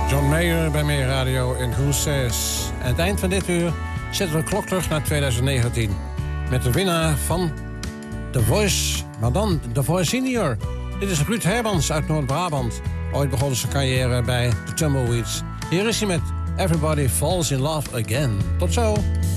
John Mayer bij Meer Radio in Who Says. Aan het eind van dit uur zetten we de klok terug naar 2019. Met de winnaar van The Voice, maar dan The Voice Senior. Dit is Ruud Hermans uit Noord-Brabant. Ooit begon zijn carrière bij The Tumbleweeds. Hier is hij met Everybody Falls in Love Again. Tot zo.